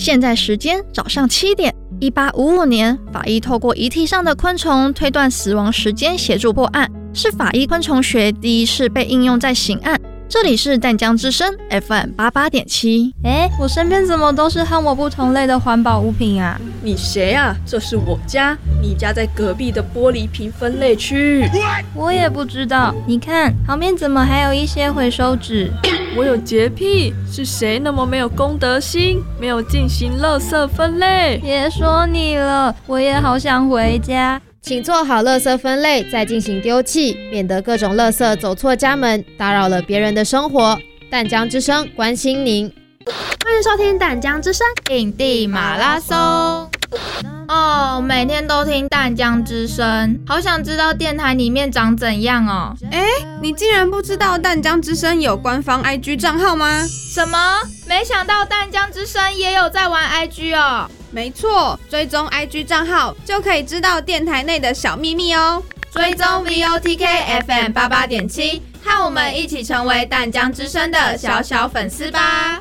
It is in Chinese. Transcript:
现在时间早上7点。1855年，法医透过遗体上的昆虫推断死亡时间，协助破案，是法医昆虫学第一次被应用在刑案。这里是淡江之声 FM88.7。 我身边怎么都是和我不同类的环保物品啊？ 你谁啊？这是我家，你家在隔壁的玻璃瓶分类区。 我也不知道，你看旁边怎么还有一些回收纸？ 我有洁癖，是谁那么没有公德心，没有进行垃圾分类？ 别说你了，我也好想回家。 请做好垃圾分类，再进行丢弃，免得各种垃圾走错家门，打扰了别人的生活。淡江之声关心您， 欢迎收听淡江之声印地马拉松。每天都听淡江之声，好想知道电台里面长怎样哦。 你竟然不知道淡江之声有官方 IG 账号吗？ 什么？没想到淡江之声也有在玩 IG 哦。 没错，追踪 IG 账号就可以知道电台内的小秘密哦。 追踪 VOTK FM88.7，和我们一起成为淡江之声的小小粉丝吧。